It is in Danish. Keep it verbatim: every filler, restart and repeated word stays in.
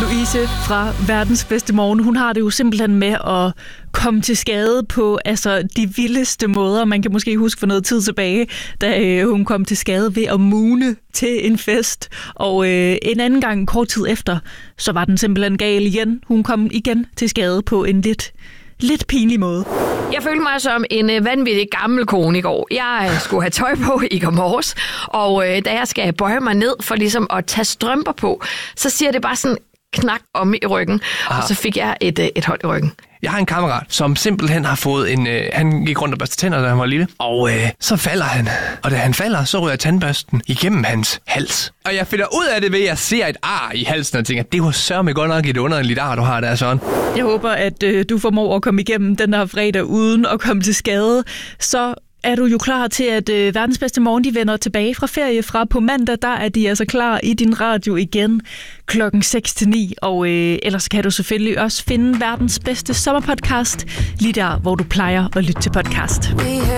Louise fra Verdens Bedste Morgen, hun har det jo simpelthen med at komme til skade på altså, de vildeste måder. Man kan måske huske for noget tid tilbage, da øh, hun kom til skade ved at mune til en fest. Og øh, en anden gang, kort tid efter, så var den simpelthen gal igen. Hun kom igen til skade på en lidt, lidt pinlig måde. Jeg følte mig som en øh, vanvittig gammel kone i går. Jeg øh, skulle have tøj på i går morges, og øh, da jeg skal bøje mig ned for ligesom at tage strømper på, så siger det bare sådan knak om i ryggen, Aha. og så fik jeg et, øh, et hold i ryggen. Jeg har en kammerat, som simpelthen har fået en... Øh, han gik rundt og børste tænder, da han var lille. Og øh, så falder han. Og da han falder, så ryger tandbørsten igennem hans hals. Og jeg finder ud af det ved, at jeg ser et ar i halsen og tænker, det var sørme godt nok et underligt ar, du har der, sådan. Jeg håber, at øh, du formår at komme igennem den her fredag uden at komme til skade. Så er du jo klar til, at øh, Verdens Bedste Morgen, de vender tilbage fra ferie fra på mandag. Der er de altså klar i din radio igen klokken seks til ni. Og øh, ellers kan du selvfølgelig også finde verdens bedste sommerpodcast lige der, hvor du plejer at lytte til podcast.